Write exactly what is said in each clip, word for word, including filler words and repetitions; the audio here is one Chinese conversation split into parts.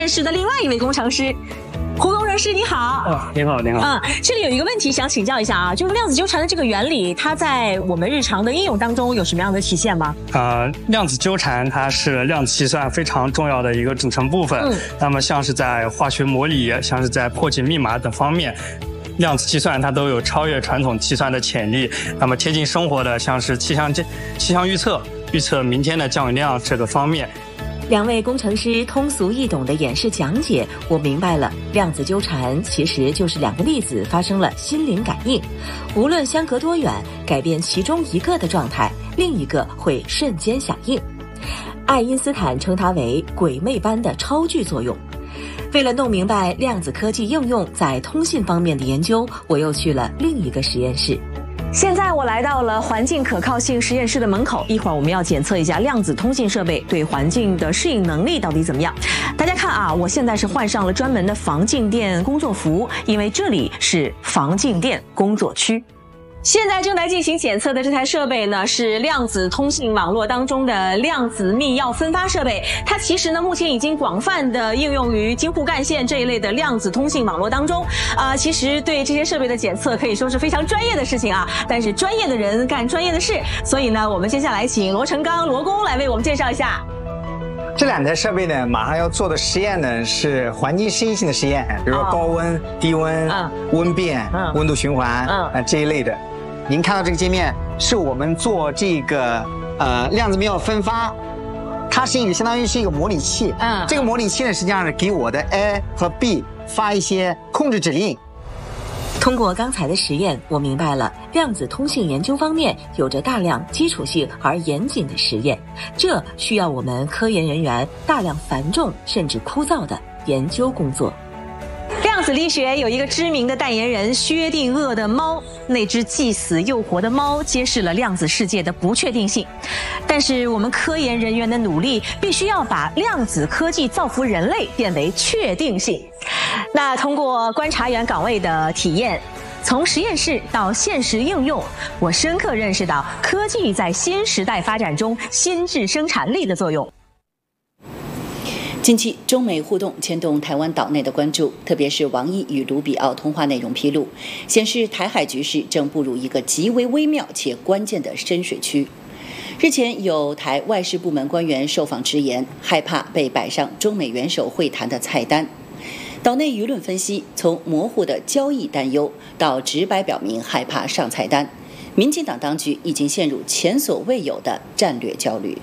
认识的另外一位工程师。胡工程师你好。 哦，你好，你好。 嗯，这里有一个问题想请教一下啊，就是量子纠缠的这个原理，它在我们日常的应用当中有什么样的体现吗？ 呃，量子纠缠它是量子计算非常重要的一个组成部分。嗯，那么像是在化学模拟，像是在破解密码等方面，量子计算它都有超越传统计算的潜力。那么贴近生活的，像是气象气象预测、预测明天的降雨量这个方面。 两位工程师通俗易懂的演示讲解，我明白了，量子纠缠其实就是两个粒子发生了心灵感应，无论相隔多远，改变其中一个的状态，另一个会瞬间响应。爱因斯坦称它为鬼魅般的超距作用。为了弄明白量子科技应用在通信方面的研究，我又去了另一个实验室。 现在我来到了环境可靠性实验室的门口，一会儿我们要检测一下量子通信设备对环境的适应能力到底怎么样。大家看啊，我现在是换上了专门的防静电工作服，因为这里是防静电工作区。现在正在进行检测的这台设备呢，是量子通信网络当中的量子密钥分发设备。它其实呢，目前已经广泛的应用于京沪干线这一类的量子通信网络当中。啊、呃，其实对这些设备的检测可以说是非常专业的事情啊。但是专业的人干专业的事，所以呢，我们接下来请罗成刚罗工来为我们介绍一下。 这两台设备呢，马上要做的实验呢是环境适应性的实验，比如说高温、低温、嗯、温变、嗯、温度循环啊、嗯、这一类的。您看到这个界面，是我们做这个呃量子密钥分发，它是一个相当于是一个模拟器。嗯，这个模拟器呢，实际上是给我的 A 和 B 发一些控制指令。 通过刚才的实验，我明白了量子通信研究方面有着大量基础性而严谨的实验，这需要我们科研人员大量繁重甚至枯燥的研究工作。 量子力学有一个知名的代言人薛定谔的猫，那只既死又活的猫揭示了量子世界的不确定性。但是我们科研人员的努力必须要把量子科技造福人类变为确定性。那通过观察员岗位的体验，从实验室到现实应用，我深刻认识到科技在新时代发展中新质生产力的作用。 近期，中美互动牵动台湾岛内的关注，特别是王毅与卢比奥通话内容披露，显示台海局势正步入一个极为微妙且关键的深水区。日前，有台外事部门官员受访直言，害怕被摆上中美元首会谈的菜单。岛内舆论分析，从模糊的交易担忧到直白表明害怕上菜单，民进党当局已经陷入前所未有的战略焦虑。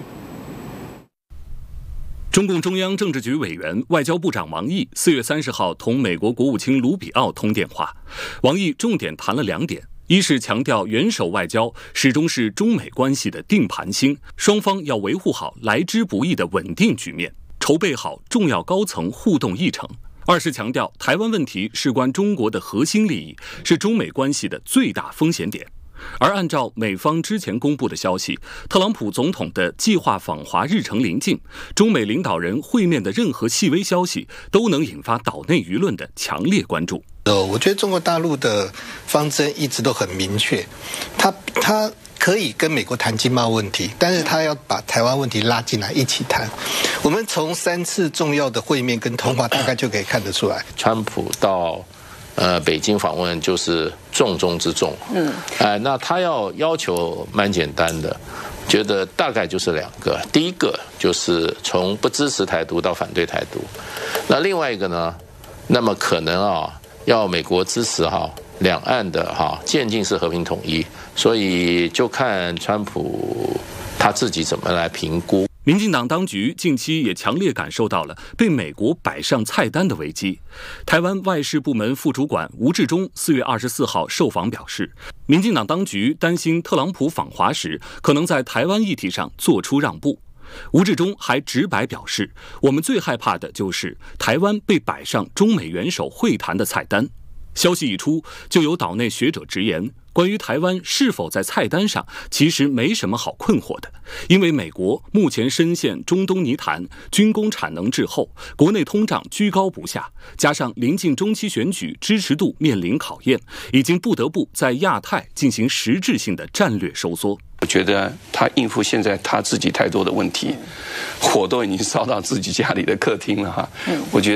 中共中央政治局委员、外交部长王毅四月三十号同美国国务卿卢比奥通电话。王毅重点谈了两点：一是强调元首外交始终是中美关系的定盘星，双方要维护好来之不易的稳定局面，筹备好重要高层互动议程；二是强调台湾问题事关中国的核心利益，是中美关系的最大风险点。而按照美方之前公布的消息，特朗普总统的计划访华日程临近，中美领导人会面的任何细微消息都能引发岛内舆论的强烈关注。 呃，我觉得中国大陆的方针一直都很明确，他他可以跟美国谈经贸问题，但是他要把台湾问题拉进来一起谈。我们从三次重要的会面跟通话大概就可以看得出来， 川普到呃，北京访问就是重中之重。嗯，哎、呃，那他要要求蛮简单的，觉得大概就是两个。第一个就是从不支持台独到反对台独，那另外一个呢，那么可能啊，要美国支持哈两岸的哈渐进式和平统一，所以就看川普他自己怎么来评估。 民进党当局近期也强烈感受到了被美国摆上菜单的危机。台湾外事部门副主管吴志忠四月二十四号受访表示，民进党当局担心特朗普访华时可能在台湾议题上做出让步。吴志忠还直白表示，我们最害怕的就是台湾被摆上中美元首会谈的菜单。消息一出，就有岛内学者直言，关于台湾是否在菜单上，其实没什么好困惑的，因为美国目前深陷中东泥潭，军工产能滞后，国内通胀居高不下，加上临近中期选举，支持度面临考验，已经不得不在亚太进行实质性的战略收缩。 我觉得他应付现在他自己太多的问题，火都已经烧到自己家里的客厅了哈。我觉得